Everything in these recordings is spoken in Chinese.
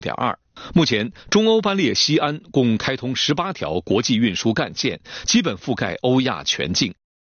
2。目前，中欧班列西安共开通18条国际运输干线，基本覆盖欧亚全境。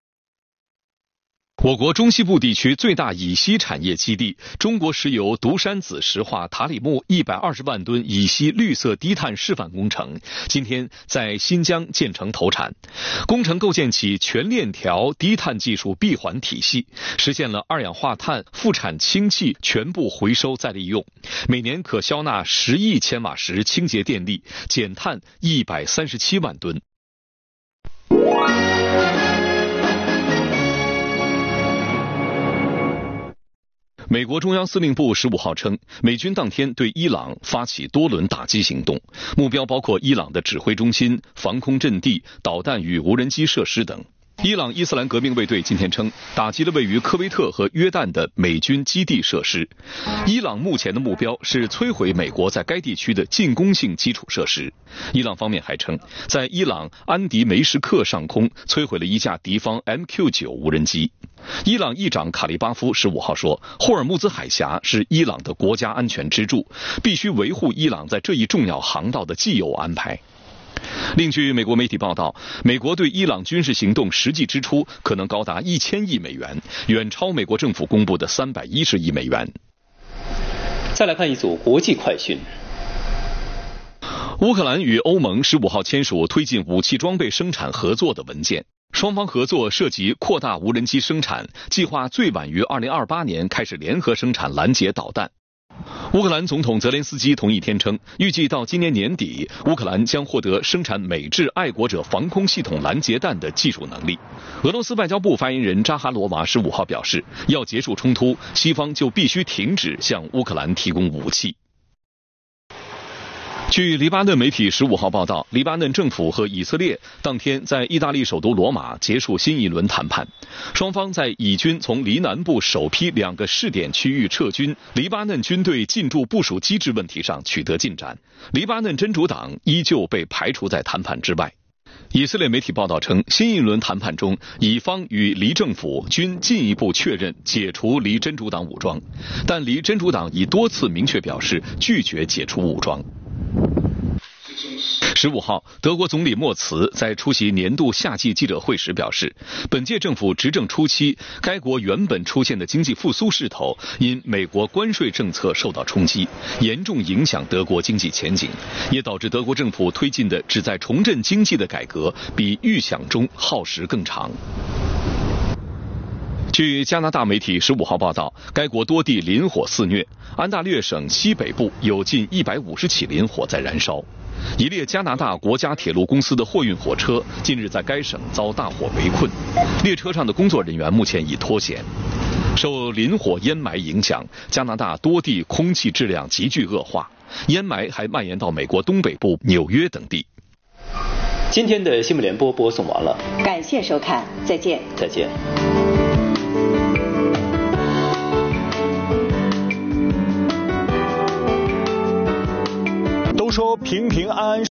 我国中西部地区最大乙烯产业基地中国石油独山子石化塔里木120万吨乙烯绿色低碳示范工程今天在新疆建成投产。工程构建起全链条低碳技术闭环体系，实现了二氧化碳、副产氢气全部回收再利用，每年可消纳10亿千瓦时清洁电力，减碳137万吨。美国中央司令部15号称，美军当天对伊朗发起多轮打击行动，目标包括伊朗的指挥中心、防空阵地、导弹与无人机设施等。伊朗伊斯兰革命卫队今天称，打击了位于科威特和约旦的美军基地设施。伊朗目前的目标是摧毁美国在该地区的进攻性基础设施。伊朗方面还称，在伊朗安迪梅什克上空摧毁了一架敌方 MQ-9 无人机。伊朗议长卡利巴夫15号说，霍尔木兹海峡是伊朗的国家安全支柱，必须维护伊朗在这一重要航道的既有安排。另据美国媒体报道，美国对伊朗军事行动实际支出可能高达1000亿美元，远超美国政府公布的310亿美元。 再来看一组国际快讯。 乌克兰与欧盟15号签署推进武器装备生产合作的文件，双方合作涉及扩大无人机生产，计划最晚于2028年开始联合生产拦截导弹。乌克兰总统泽连斯基同一天称，预计到今年年底，乌克兰将获得生产美制爱国者防空系统拦截弹的技术能力。俄罗斯外交部发言人扎哈罗娃15号表示，要结束冲突，西方就必须停止向乌克兰提供武器。据黎巴嫩媒体15号报道，黎巴嫩政府和以色列当天在意大利首都罗马结束新一轮谈判，双方在以军从黎南部首批2个试点区域撤军、黎巴嫩军队进驻部署机制问题上取得进展。黎巴嫩真主党依旧被排除在谈判之外。以色列媒体报道称，新一轮谈判中，以方与黎政府均进一步确认解除黎真主党武装，但黎真主党已多次明确表示拒绝解除武装。15号，德国总理默茨在出席年度夏季记者会时表示，本届政府执政初期，该国原本出现的经济复苏势头因美国关税政策受到冲击，严重影响德国经济前景，也导致德国政府推进的旨在重振经济的改革比预想中耗时更长。据加拿大媒体15号报道，该国多地林火肆虐，安大略省西北部有近150起林火在燃烧。一列加拿大国家铁路公司的货运火车近日在该省遭大火围困，列车上的工作人员目前已脱险。受林火烟霾影响，加拿大多地空气质量急剧恶化，烟霾还蔓延到美国东北部、纽约等地。 今天的新闻联播播送完了， 感谢收看，再见。 再见。 都说平平安安。